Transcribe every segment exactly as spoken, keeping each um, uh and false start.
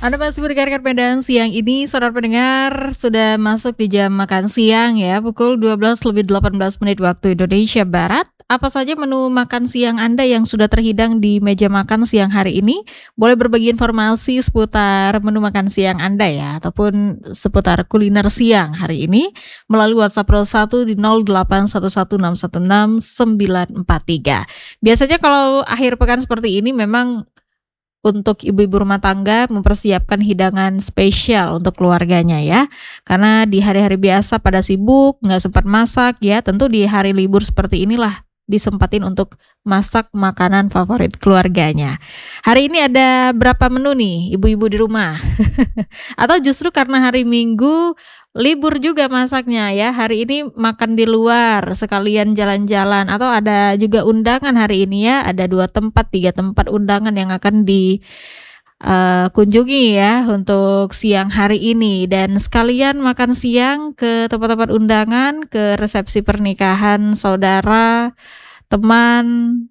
Anda masih mendengarkan Medan Siang ini, saudara pendengar, sudah masuk di jam makan siang ya, pukul dua belas lebih delapan belas menit waktu Indonesia Barat. Apa saja menu makan siang Anda yang sudah terhidang di meja makan siang hari ini? Boleh berbagi informasi seputar menu makan siang Anda ya, ataupun seputar kuliner siang hari ini melalui WhatsApp Pro satu di nol delapan satu satu enam satu enam sembilan empat tiga. Biasanya kalau akhir pekan seperti ini memang untuk ibu-ibu rumah tangga mempersiapkan hidangan spesial untuk keluarganya ya. Karena di hari-hari biasa pada sibuk, nggak sempat masak ya, tentu di hari libur seperti inilah disempatin untuk masak makanan favorit keluarganya. Hari ini ada berapa menu nih ibu-ibu di rumah? Atau justru karena hari Minggu libur juga masaknya ya, hari ini makan di luar sekalian jalan-jalan atau ada juga undangan hari ini ya, ada dua tempat, tiga tempat undangan yang akan di uh, kunjungi ya untuk siang hari ini, dan sekalian makan siang ke tempat-tempat undangan, ke resepsi pernikahan saudara, teman,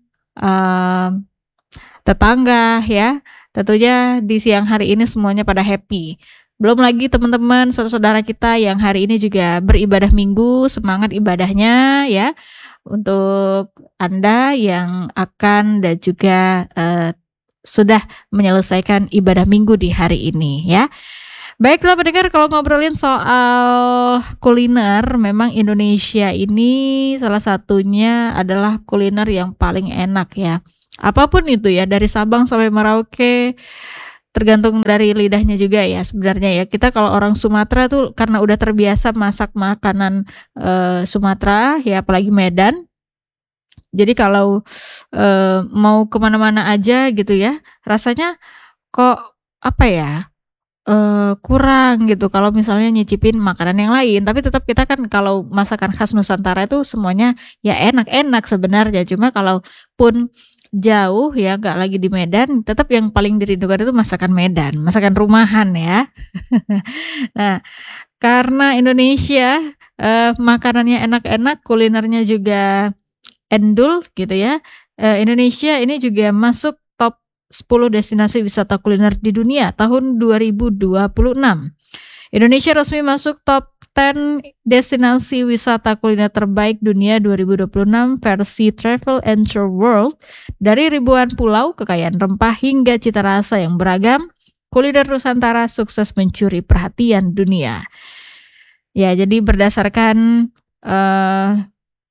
uh, tetangga ya. Tentunya di siang hari ini semuanya pada happy. Belum lagi teman-teman, saudara-saudara kita yang hari ini juga beribadah minggu, semangat ibadahnya ya. Untuk Anda yang akan dan juga uh, sudah menyelesaikan ibadah minggu di hari ini ya. Baiklah pendengar, kalau ngobrolin soal kuliner, memang Indonesia ini salah satunya adalah kuliner yang paling enak ya. Apapun itu ya, dari Sabang sampai Merauke, tergantung dari lidahnya juga ya sebenarnya ya. Kita kalau orang Sumatera tuh karena udah terbiasa masak makanan uh, Sumatera ya, apalagi Medan. Jadi kalau uh, mau kemana-mana aja gitu ya, rasanya kok apa ya, uh, kurang gitu kalau misalnya nyicipin makanan yang lain. Tapi tetap kita kan kalau masakan khas Nusantara itu semuanya ya enak-enak sebenarnya. Cuma kalaupun jauh ya, nggak lagi di Medan, tetap yang paling dirindukan itu masakan Medan, masakan rumahan ya. Nah, karena Indonesia uh, makanannya enak-enak, kulinernya juga endul gitu ya. Uh, Indonesia ini juga masuk top sepuluh destinasi wisata kuliner di dunia tahun dua ribu dua puluh enam. Indonesia resmi masuk top sepuluh destinasi wisata kuliner terbaik dunia dua ribu dua puluh enam versi Travel and Tour World. Dari ribuan pulau, kekayaan rempah hingga cita rasa yang beragam, kuliner Nusantara sukses mencuri perhatian dunia. Ya, jadi berdasarkan uh,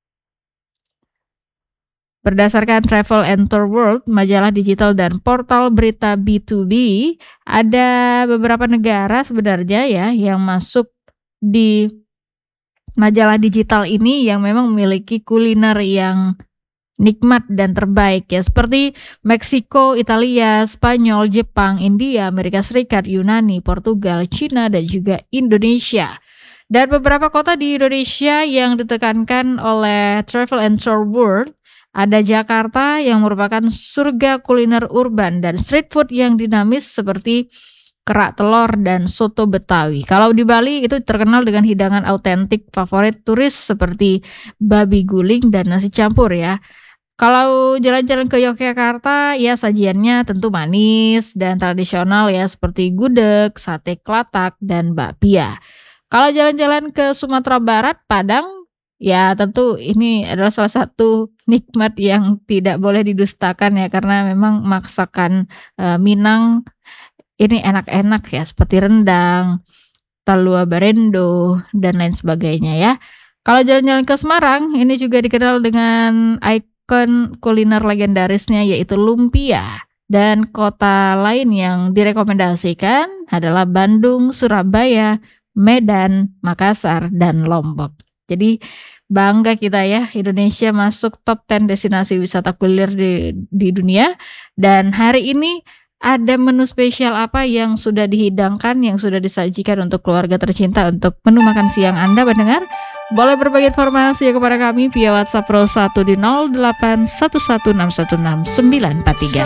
Berdasarkan Travel and Tour World, majalah digital dan portal berita B dua B, ada beberapa negara sebenarnya ya yang masuk di majalah digital ini yang memang memiliki kuliner yang nikmat dan terbaik ya, seperti Meksiko, Italia, Spanyol, Jepang, India, Amerika Serikat, Yunani, Portugal, Cina, dan juga Indonesia. Dan beberapa kota di Indonesia yang ditekankan oleh Travel and Tour World, ada Jakarta yang merupakan surga kuliner urban dan street food yang dinamis seperti kerak telur dan soto Betawi. Kalau di Bali itu terkenal dengan hidangan autentik favorit turis seperti babi guling dan nasi campur ya. Kalau jalan-jalan ke Yogyakarta ya sajiannya tentu manis dan tradisional ya, seperti gudeg, sate kelatak, dan bakpia. Kalau jalan-jalan ke Sumatera Barat, Padang, ya tentu ini adalah salah satu nikmat yang tidak boleh didustakan ya, karena memang masakan uh, Minang ini enak-enak ya, seperti rendang, talua barendo, dan lain sebagainya ya. Kalau jalan-jalan ke Semarang, ini juga dikenal dengan ikon kuliner legendarisnya yaitu lumpia. Dan kota lain yang direkomendasikan adalah Bandung, Surabaya, Medan, Makassar, dan Lombok. Jadi bangga kita ya, Indonesia masuk top sepuluh destinasi wisata kuliner di, di dunia. Dan hari ini ada menu spesial apa yang sudah dihidangkan, yang sudah disajikan untuk keluarga tercinta untuk menu makan siang Anda mendengar? Boleh berbagi informasi kepada kami via WhatsApp Pro satu di nol delapan satu satu enam satu enam sembilan empat tiga.